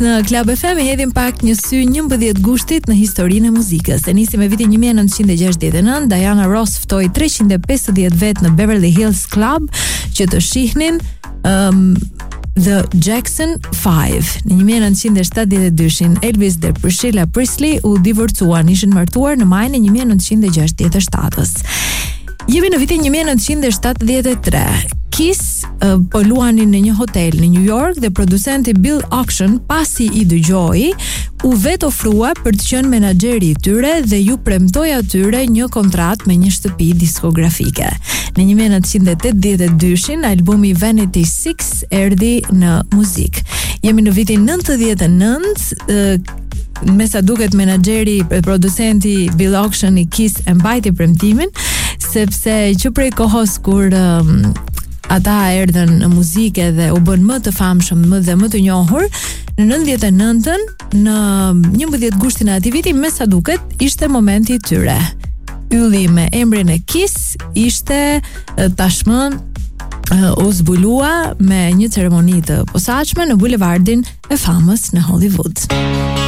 Në Club FM e hedhim pak një sy 11 gushtit në historinë e muzikës. E nisim me vitin 1969, Diana Ross ftoi 350 vet në Beverly Hills Club që të shihnin The Jackson 5. Në 1972, Elvis dhe Priscilla Presley u divorcuan, ishin martuar në majin e 1967-s. Jemi në vitin 1973. Kiss po luanin në një hotel në New York dhe producenti Bill Auction, pasi i dëgjoi, u vet ofrua për të qenë menaxheri i tyre dhe ju premtoi atyre një kontratë me një shtëpi diskografike. Në 1982, albumi Vanity 6 erdhi në muzikë. Jemi në vitin 99, me sa duket menaxheri, producenti Bill Auction i Kiss e mbajti premtimin, sepse që prej kohës kur ata erdhën në muzikë dhe u bën më të famshëm dhe më të njohur, në 99-ën, në 11 gushtin e atij viti, me sa duket, ishte momenti i tyre. Ylli me emrin e Kiss ishte tashmë u zbulua me një ceremoni të posaçme në bulevardin e famës në Hollywood.